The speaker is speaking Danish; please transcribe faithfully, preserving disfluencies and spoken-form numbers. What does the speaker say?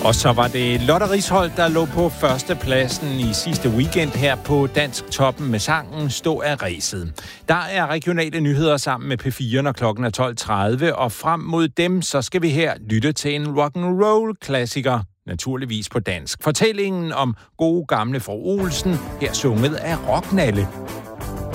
Og så var det Lotte Risholt, der lå på førstepladsen i sidste weekend her på Dansk Toppen med sangen Stå af ræset. Der er regionale nyheder sammen med P fire, når klokken er tolv tredive, og frem mod dem, så skal vi her lytte til en rock'n'roll-klassiker, naturligvis på dansk. Fortællingen om gode gamle fru Olsen, her sunget af Rocknalle.